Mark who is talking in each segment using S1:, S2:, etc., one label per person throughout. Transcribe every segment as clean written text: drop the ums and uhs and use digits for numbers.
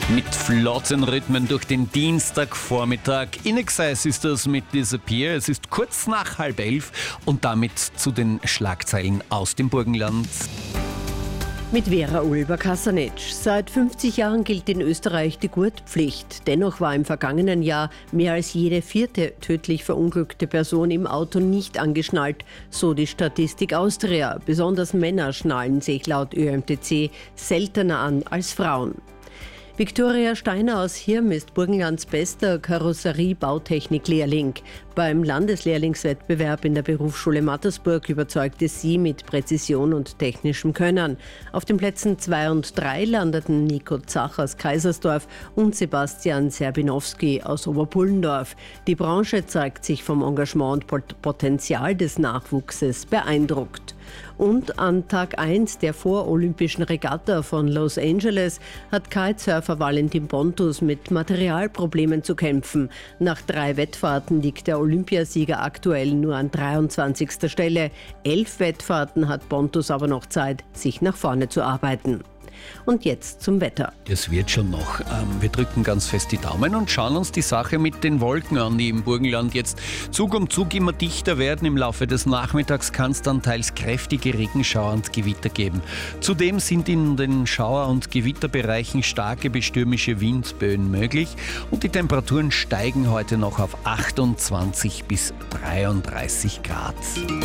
S1: Mit flotten Rhythmen durch den Dienstagvormittag. In Excess ist das mit Disappear. Es ist kurz nach 10:30 und damit zu den Schlagzeilen aus dem Burgenland.
S2: Mit Vera Ulber-Kasanic. Seit 50 Jahren gilt in Österreich die Gurtpflicht. Dennoch war im vergangenen Jahr mehr als jede vierte tödlich verunglückte Person im Auto nicht angeschnallt, so die Statistik Austria. Besonders Männer schnallen sich laut ÖMTC seltener an als Frauen. Viktoria Steiner aus Hirm ist Burgenlands bester Karosserie-Bautechnik-Lehrling. Beim Landeslehrlingswettbewerb in der Berufsschule Mattersburg überzeugte sie mit Präzision und technischem Können. Auf den Plätzen 2 und 3 landeten Nico Zach aus Kaisersdorf und Sebastian Serbinowski aus Oberpullendorf. Die Branche zeigt sich vom Engagement und Potenzial des Nachwuchses beeindruckt. Und an Tag 1 der vorolympischen Regatta von Los Angeles hat Kitesurfer Valentin Pontus mit Materialproblemen zu kämpfen. Nach 3 Wettfahrten liegt der Olympiasieger aktuell nur an 23. Stelle. 11 Wettfahrten hat Pontus aber noch Zeit, sich nach vorne zu arbeiten. Und jetzt zum Wetter.
S1: Es wird schon noch. Wir drücken ganz fest die Daumen und schauen uns die Sache mit den Wolken an, die im Burgenland jetzt Zug um Zug immer dichter werden. Im Laufe des Nachmittags kann es dann teils kräftige Regenschauer und Gewitter geben. Zudem sind in den Schauer- und Gewitterbereichen starke bis stürmische Windböen möglich und die Temperaturen steigen heute noch auf 28 bis 33 Grad.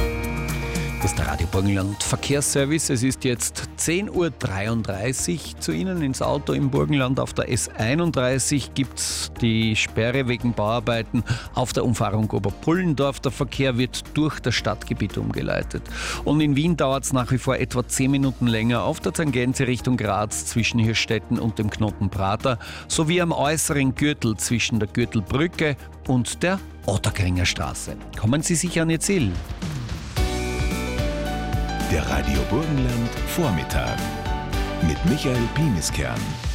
S1: Das ist der Radio Burgenland Verkehrsservice. Es ist jetzt 10:33 Uhr. Zu Ihnen ins Auto im Burgenland auf der S31 gibt es die Sperre wegen Bauarbeiten auf der Umfahrung Oberpullendorf. Der Verkehr wird durch das Stadtgebiet umgeleitet. Und in Wien dauert es nach wie vor etwa 10 Minuten länger auf der Tangente Richtung Graz zwischen Hirstetten und dem Knoten Prater sowie am äußeren Gürtel zwischen der Gürtelbrücke und der Otterkringer Straße. Kommen Sie sich an Ihr Ziel.
S3: Der Radio Burgenland Vormittag mit Michael Pieniskern.